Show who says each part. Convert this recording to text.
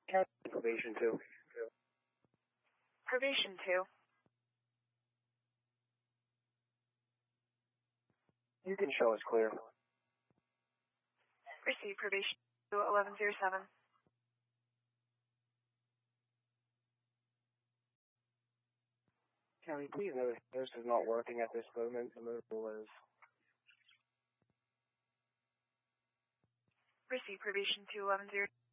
Speaker 1: County probation 2.
Speaker 2: Probation 2.
Speaker 1: You can show us clear.
Speaker 2: Receive probation 2, 1107.
Speaker 1: County, please note this is not working at this moment. The mobile is.
Speaker 2: Receive probation 2, 1107.